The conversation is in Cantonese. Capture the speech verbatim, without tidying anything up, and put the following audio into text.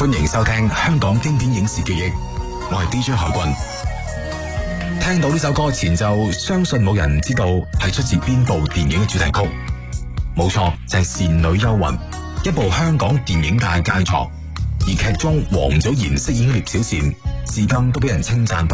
歡迎收聽香港經典影視記憶，我係 D J 海軍。聽到呢首歌前奏，相信冇人知道係出自邊部電影嘅主題曲。冇錯，就係《倩女幽魂》，一部香港電影界佳作。而劇中王祖賢飾演嘅聶小倩，至今都俾人稱讚。